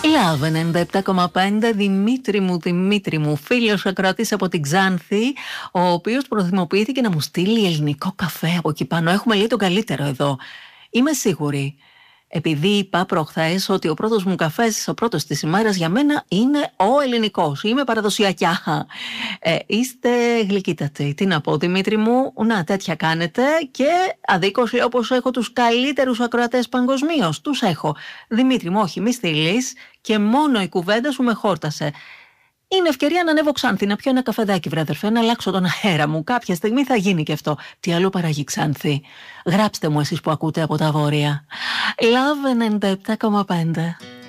Λάβε 97,5. Δημήτρη μου, φίλος ακροατής από την Ξάνθη, ο οποίος προθυμοποιήθηκε να μου στείλει ελληνικό καφέ από εκεί πάνω. Έχουμε λέει τον καλύτερο εδώ. Είμαι σίγουρη. Επειδή είπα προχθές ότι ο πρώτος μου καφές, ο πρώτος της ημέρας για μένα είναι ο ελληνικός. Είμαι παραδοσιακιά. Είστε γλυκύτατοι. Τι να πω, Δημήτρη μου, να τέτοια κάνετε και αδίκως λέω πως έχω τους καλύτερους ακροατές παγκοσμίως. Τους έχω. Δημήτρη μου, όχι, μη στείλεις και μόνο η κουβέντα σου με χόρτασε. Είναι ευκαιρία να ανέβω Ξάνθη, να πιω ένα καφεδάκι, βρε αδερφέ, να αλλάξω τον αέρα μου. Κάποια στιγμή θα γίνει και αυτό. Τι άλλο παράγει Ξάνθη? Γράψτε μου εσείς που ακούτε από τα βόρεια. Love 97,5.